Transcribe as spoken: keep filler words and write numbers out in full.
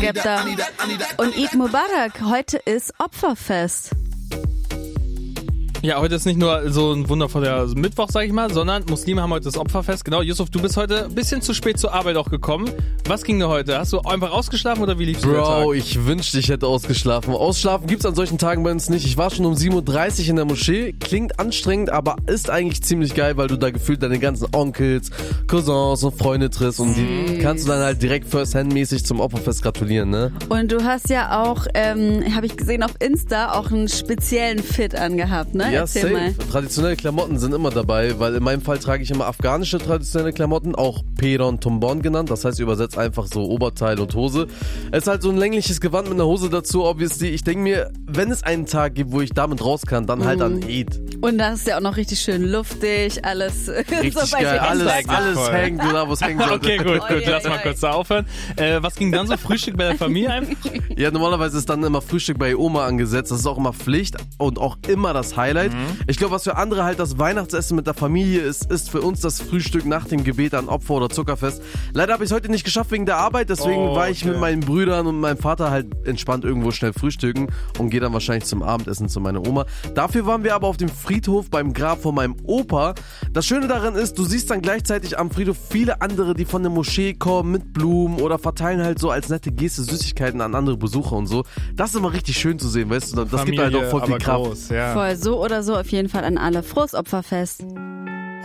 gibt da. Und Eid Mubarak, heute ist Opferfest. Ja, heute ist nicht nur so ein wundervoller Mittwoch, sag ich mal, sondern Muslime haben heute das Opferfest. Genau, Yusuf, du bist heute ein bisschen zu spät zur Arbeit auch gekommen. Was ging da heute? Hast du einfach ausgeschlafen oder wie lief's der Tag? Bro, ich wünschte, ich hätte ausgeschlafen. Ausschlafen gibt's an solchen Tagen bei uns nicht. Ich war schon um sieben Uhr dreißig in der Moschee. Klingt anstrengend, aber ist eigentlich ziemlich geil, weil du da gefühlt deine ganzen Onkels, Cousins und Freunde triffst und die kannst du dann halt direkt first-hand-mäßig zum Opferfest gratulieren, ne? Und du hast ja auch, ähm, habe ich gesehen auf Insta, auch einen speziellen Fit angehabt, ne? Ja, Erzähl safe. mal. Traditionelle Klamotten sind immer dabei, weil in meinem Fall trage ich immer afghanische traditionelle Klamotten, auch Peron Tombon genannt, das heißt übersetzt einfach so Oberteil und Hose. Es ist halt so ein längliches Gewand mit einer Hose dazu, obviously. Ich denke mir, wenn es einen Tag gibt, wo ich damit raus kann, dann halt an Eid. Und da ist ja auch noch richtig schön luftig, alles Richtig so bei geil, dir alles, Insta. alles Voll. hängt, da wo es hängen sollte. Okay, gut, Oh, gut, je, lass mal je. kurz da aufhören. Äh, was ging dann so? Frühstück bei der Familie einfach? Ja, normalerweise ist dann immer Frühstück bei Oma angesetzt. Das ist auch immer Pflicht und auch immer das Highlight. Mhm. Ich glaube, was für andere halt das Weihnachtsessen mit der Familie ist, ist für uns das Frühstück nach dem Gebet an Opfer- oder Zuckerfest. Leider habe ich es heute nicht geschafft wegen der Arbeit, deswegen Oh, war ich okay. mit meinen Brüdern und meinem Vater halt entspannt irgendwo schnell frühstücken und gehe dann wahrscheinlich zum Abendessen zu meiner Oma. Dafür waren wir aber auf dem Friedhof beim Grab von meinem Opa. Das Schöne daran ist, du siehst dann gleichzeitig am Friedhof viele andere, die von der Moschee kommen mit Blumen oder verteilen halt so als nette Geste Süßigkeiten an andere Besucher und so. Das ist immer richtig schön zu sehen, weißt du, das Familie, gibt halt auch voll viel aber Kraft. groß, ja. Voll, so oder so auf jeden Fall an alle. Frohes Opferfest.